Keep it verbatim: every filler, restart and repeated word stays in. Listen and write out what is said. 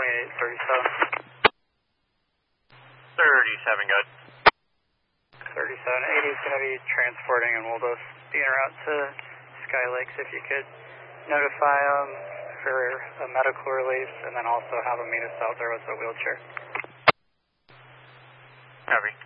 twenty-eight thirty-seven. thirty-seven, good. thirty-seven eighty is going to be transporting, and we'll just be en route to Sky Lakes. If you could notify them for a medical release, and then also have them meet us out there with a wheelchair. Copy.